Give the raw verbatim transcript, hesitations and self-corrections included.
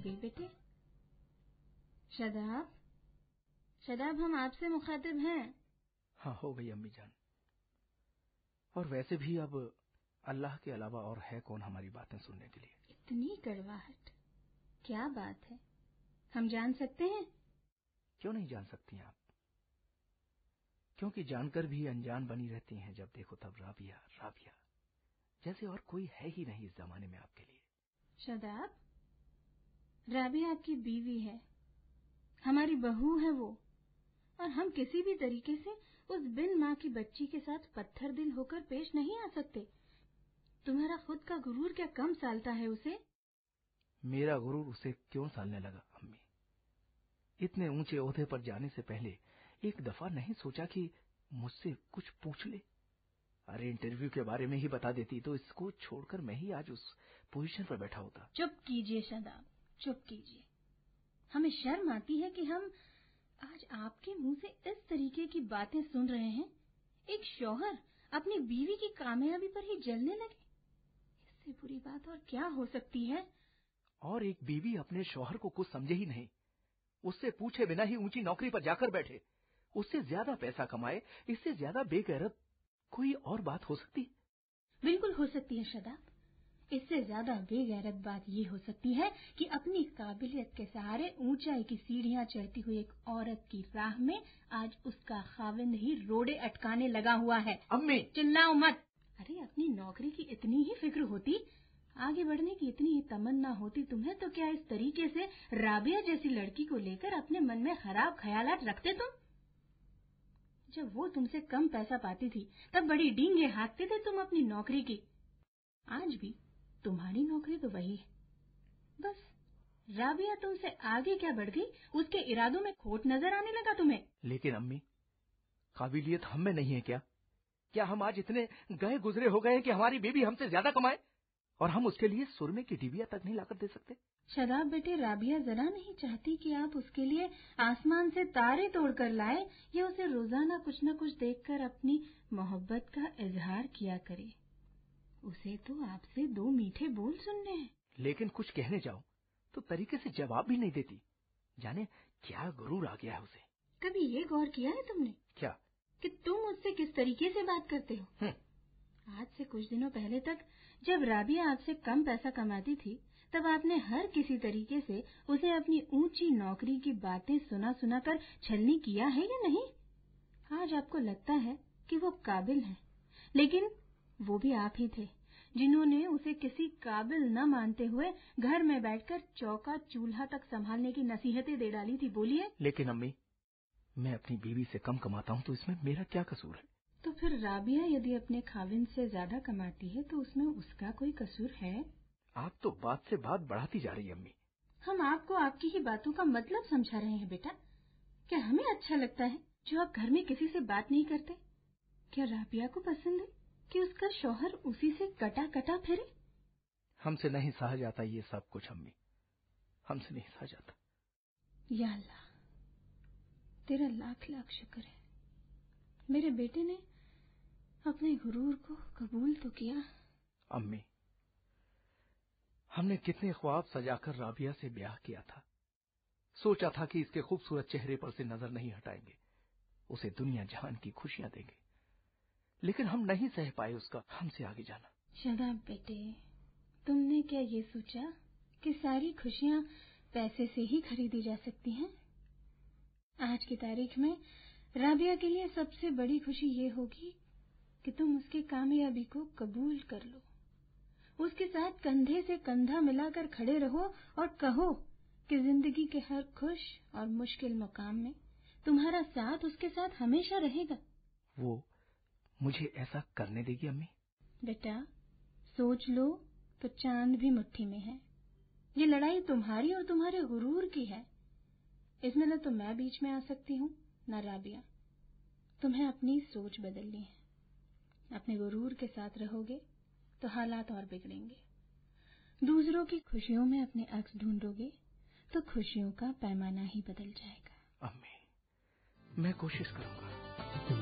गई बेटे? शादाब, शादाब, हम आपसे मुखातिब हैं। हाँ, हो गई अम्मी जान। और वैसे भी अब अल्लाह के अलावा और है कौन हमारी बातें सुनने के लिए? इतनी कड़वाहट, क्या बात है? हम जान सकते हैं? क्यों नहीं जान सकती आप? क्योंकि जानकर भी अनजान बनी रहती हैं। जब देखो तब राबिया राबिया, जैसे और कोई है ही नहीं इस जमाने में आपके लिए। शादाब, राबिया आपकी बीवी है, हमारी बहू है वो, और हम किसी भी तरीके से उस बिन माँ की बच्ची के साथ पत्थर दिल होकर पेश नहीं आ सकते। तुम्हारा खुद का गुरूर क्या कम सालता है उसे? मेरा गुरूर उसे क्यों सालने लगा अम्मी? इतने ऊंचे ओहदे पर जाने से पहले एक दफा नहीं सोचा कि मुझसे कुछ पूछ ले? अरे इंटरव्यू के बारे में ही बता देती तो इसको छोड़कर मैं ही आज उस पोजीशन पर बैठा होता। चुप कीजिए शादाब, चुप कीजिए। हमें शर्म आती है कि हम आज आपके मुंह से इस तरीके की बातें सुन रहे हैं। एक शौहर अपनी बीवी की कामयाबी पर ही जलने लगे, इससे बुरी बात और क्या हो सकती है? और एक बीवी अपने शौहर को कुछ समझे ही नहीं, उससे पूछे बिना ही ऊंची नौकरी पर जाकर बैठे, उससे ज्यादा पैसा कमाए, इससे ज्यादा बेगैरत कोई और बात हो सकती है? बिल्कुल हो सकती है शादाब। इससे ज्यादा बेगैरत बात ये हो सकती है कि अपनी काबिलियत के सहारे ऊंचाई की सीढ़ियां चढ़ती हुई एक औरत की राह में आज उसका खाविंद ही रोड़े अटकाने लगा हुआ है। अम्मी, चिल्लाओ मत। अरे अपनी नौकरी की इतनी ही फिक्र होती, आगे बढ़ने की इतनी ही तमन्ना होती तुम्हें, तो क्या इस तरीके से राबिया जैसी लड़की को लेकर अपने मन में खराब ख्यालात रखते तुम? जब वो तुमसे कम पैसा पाती थी तब बड़ी डींगे हाँकते थे तुम अपनी नौकरी की। आज भी तुम्हारी नौकरी तो वही है, बस राबिया तुमसे आगे क्या बढ़ गई, उसके इरादों में खोट नजर आने लगा तुम्हें। लेकिन अम्मी, काबिलियत हम में नहीं है क्या? क्या हम आज इतने गए गुजरे हो गए कि हमारी बीवी हमसे ज्यादा कमाए और हम उसके लिए सुरमे की डिबिया तक नहीं लाकर दे सकते? शादाब बेटे, राबिया जरा नहीं चाहती कि आप उसके लिए आसमान से तारे तोड़कर लाए या उसे रोजाना कुछ न कुछ देखकर अपनी मोहब्बत का इजहार किया करे। उसे तो आपसे दो मीठे बोल सुनने हैं। लेकिन कुछ कहने जाओ तो तरीके से जवाब भी नहीं देती। जाने क्या गुरूर आ गया है उसे। कभी ये गौर किया है तुमने? क्या? कि तुम उससे किस तरीके से बात करते हो? आज से कुछ दिनों पहले तक जब राबिया आपसे कम पैसा कमाती थी, तब आपने हर किसी तरीके से उसे अपनी ऊंची नौकरी की बातें सुना सुना कर छलनी किया है या नहीं? आज आपको लगता है कि वो काबिल है, लेकिन वो भी आप ही थे जिन्होंने उसे किसी काबिल न मानते हुए घर में बैठकर चौका चूल्हा तक संभालने की नसीहतें दे डाली थी। बोलिए। लेकिन अम्मी, मैं अपनी बीवी से कम कमाता हूँ तो इसमें मेरा क्या कसूर है? तो फिर राबिया यदि अपने खाविंद से ज्यादा कमाती है तो उसमें उसका कोई कसूर है? आप तो बात से बात बढ़ाती जा रही है अम्मी। हम आपको आपकी ही बातों का मतलब समझा रहे हैं बेटा। क्या हमें अच्छा लगता है जो आप घर में किसी से बात नहीं करते? क्या राबिया को पसंद है कि उसका शौहर उसी से कटा कटा फिरे? हमसे नहीं सहा जाता ये सब कुछ अम्मी, हमसे नहीं सहा जाता। या अल्लाह, तेरा लाख लाख शुक्र है, मेरे बेटे ने अपने गुरूर को कबूल तो किया। अम्मी, हमने कितने ख्वाब सजाकर राबिया से ब्याह किया था। सोचा था कि इसके खूबसूरत चेहरे पर से नजर नहीं हटाएंगे, उसे दुनिया जहान की खुशियां देंगे, लेकिन हम नहीं सह पाए उसका हमसे आगे जाना। शादाब बेटे, तुमने क्या ये सोचा कि सारी खुशियां पैसे से ही खरीदी जा सकती हैं? आज की तारीख में राबिया के लिए सबसे बड़ी खुशी ये होगी कि तुम उसकी कामयाबी को कबूल कर लो, उसके साथ कंधे से कंधा मिलाकर खड़े रहो और कहो कि जिंदगी के हर खुश और मुश्किल मुकाम में तुम्हारा साथ उसके साथ हमेशा रहेगा। वो मुझे ऐसा करने देगी अम्मी? बेटा, सोच लो तो चांद भी मुट्ठी में है। ये लड़ाई तुम्हारी और तुम्हारे गुरूर की है। इसमें न तो मैं बीच में आ सकती हूँ न राबिया। तुम्हें अपनी सोच बदलनी है। अपने गुरूर के साथ रहोगे तो हालात और बिगड़ेंगे। दूसरों की खुशियों में अपने अक्स ढूंढोगे तो खुशियों का पैमाना ही बदल जाएगा। अम्मी, मैं कोशिश करूंगा।